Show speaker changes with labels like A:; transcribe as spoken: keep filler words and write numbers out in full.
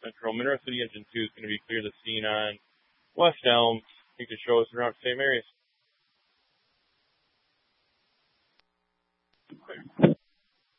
A: Central. Monroe City Engine two is going to be clear the scene on West Elm. You can show us around Saint Mary's.